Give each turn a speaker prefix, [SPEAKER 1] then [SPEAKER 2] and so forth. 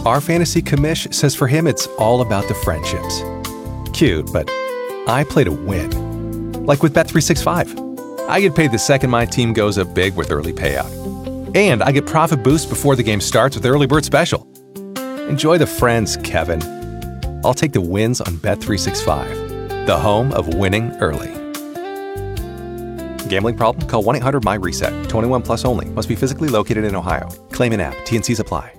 [SPEAKER 1] Our fantasy commish says for him it's all about the friendships. Cute, but I play to win. Like with Bet365. I get paid the second my team goes up big with early payout. And I get profit boost before the game starts with Early Bird Special. Enjoy the friends, Kevin. I'll take the wins on Bet365, the home of winning early. Gambling problem? Call 1-800-MY-RESET. 21 plus only. Must be physically located in Ohio. Claim in app. T&Cs apply.